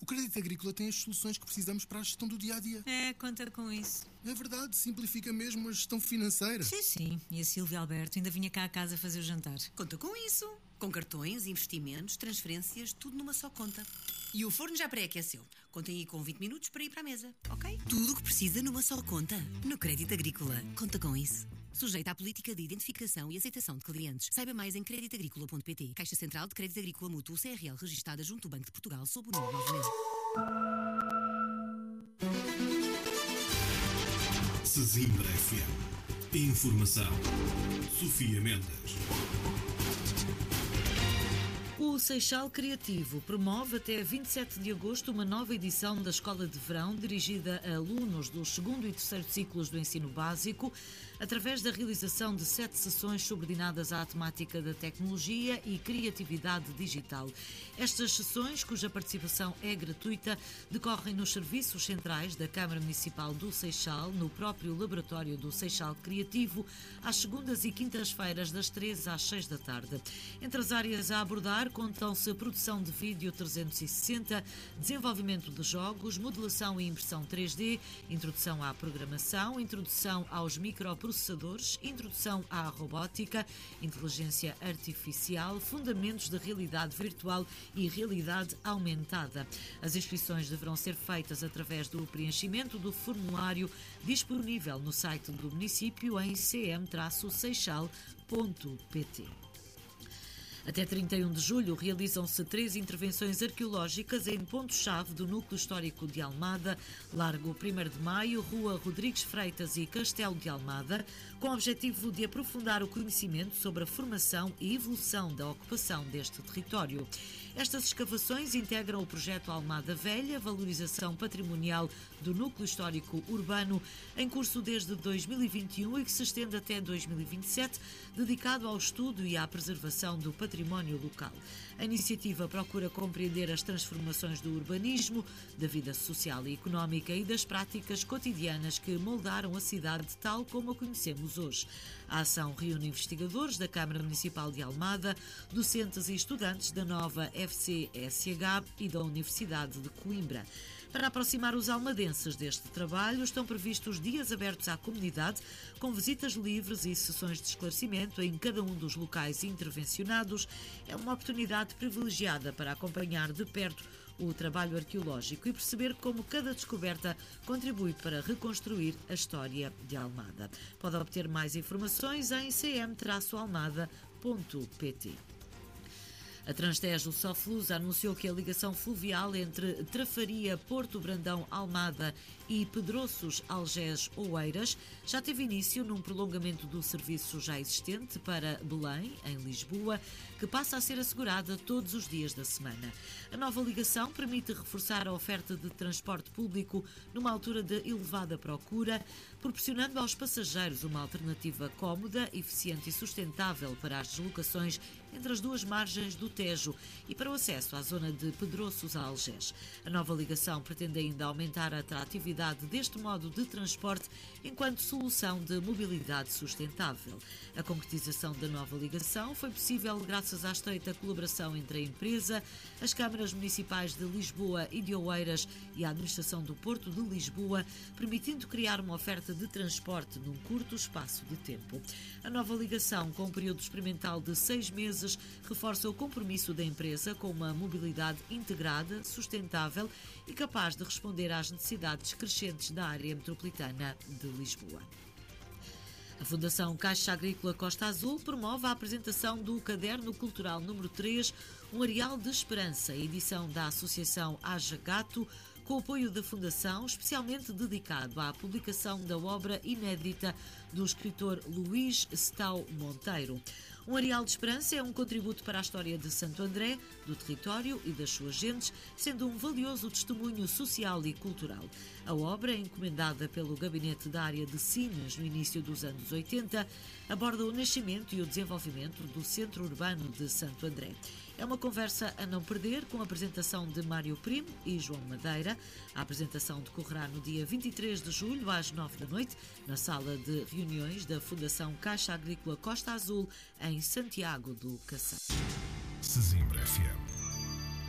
Crédito Agrícola tem as soluções que precisamos para a gestão do dia-a-dia. Conta com isso. É verdade, simplifica mesmo a gestão financeira. Sim. E a Silvia Alberto ainda vinha cá a casa fazer o jantar. Conta com isso. Com cartões, investimentos, transferências, tudo numa só conta. E o forno já pré-aqueceu. Contem aí com 20 minutos para ir para a mesa, ok? Tudo o que precisa numa só conta. No Crédito Agrícola. Conta com isso. Sujeita à política de identificação e aceitação de clientes. Saiba mais em creditagricola.pt. Caixa Central de Crédito Agrícola Mútuo CRL, registada junto ao Banco de Portugal sob o número 9000. Sesimbra FM. Informação. Sofia Mendes. O Seixal Criativo promove até 27 de agosto uma nova edição da Escola de Verão dirigida a alunos dos segundo e terceiro ciclos do ensino básico, através da realização de 7 sessões subordinadas à temática da tecnologia e criatividade digital. Estas sessões, cuja participação é gratuita, decorrem nos serviços centrais da Câmara Municipal do Seixal, no próprio laboratório do Seixal Criativo, às segundas e quintas-feiras, das 13 às 6 da tarde. Entre as áreas a abordar, contam-se produção de vídeo 360, desenvolvimento de jogos, modelação e impressão 3D, introdução à programação, introdução aos microprocessadores, introdução à robótica, inteligência artificial, fundamentos de realidade virtual e realidade aumentada. As inscrições deverão ser feitas através do preenchimento do formulário disponível no site do município em cm-seixal.pt. Até 31 de julho realizam-se 3 intervenções arqueológicas em pontos-chave do núcleo histórico de Almada, Largo 1º de Maio, Rua Rodrigues Freitas e Castelo de Almada, com o objetivo de aprofundar o conhecimento sobre a formação e evolução da ocupação deste território. Estas escavações integram o projeto Almada Velha, valorização patrimonial do núcleo histórico urbano, em curso desde 2021 e que se estende até 2027, dedicado ao estudo e à preservação do património local. A iniciativa procura compreender as transformações do urbanismo, da vida social e económica e das práticas cotidianas que moldaram a cidade tal como a conhecemos hoje. A ação reúne investigadores da Câmara Municipal de Almada, docentes e estudantes da nova FCSH e da Universidade de Coimbra. Para aproximar os almadenses deste trabalho, estão previstos dias abertos à comunidade, com visitas livres e sessões de esclarecimento em cada um dos locais intervencionados. É uma oportunidade privilegiada para acompanhar de perto o trabalho arqueológico e perceber como cada descoberta contribui para reconstruir a história de Almada. Pode obter mais informações em cm-almada.pt. A Transtejo Soflus anunciou que a ligação fluvial entre Trafaria, Porto Brandão, Almada e Pedroços, Algés, Oeiras já teve início num prolongamento do serviço já existente para Belém, em Lisboa, que passa a ser assegurada todos os dias da semana. A nova ligação permite reforçar a oferta de transporte público numa altura de elevada procura, proporcionando aos passageiros uma alternativa cómoda, eficiente e sustentável para as deslocações entre as duas margens do Tejo e para o acesso à zona de Pedroços a Algés. A nova ligação pretende ainda aumentar a atratividade deste modo de transporte enquanto solução de mobilidade sustentável. A concretização da nova ligação foi possível graças à estreita colaboração entre a empresa, as câmaras municipais de Lisboa e de Oeiras e a administração do Porto de Lisboa, permitindo criar uma oferta de transporte num curto espaço de tempo. A nova ligação, com um período experimental de 6 meses, reforça o compromisso da empresa com uma mobilidade integrada, sustentável e capaz de responder às necessidades crescentes da área metropolitana de Lisboa. A Fundação Caixa Agrícola Costa Azul promove a apresentação do Caderno Cultural número 3, um areal de esperança, edição da Associação Haja Gato, com o apoio da Fundação, especialmente dedicado à publicação da obra inédita do escritor Luís Stau Monteiro. Um areal de esperança é um contributo para a história de Santo André, do território e das suas gentes, sendo um valioso testemunho social e cultural. A obra, encomendada pelo Gabinete da Área de Sines no início dos anos 80, aborda o nascimento e o desenvolvimento do Centro Urbano de Santo André. É uma conversa a não perder, com a apresentação de Mário Primo e João Madeira. A apresentação decorrerá no dia 23 de julho, às 9 da noite, na sala de reuniões da Fundação Caixa Agrícola Costa Azul, em Santiago do Cacém. Sesimbra FM.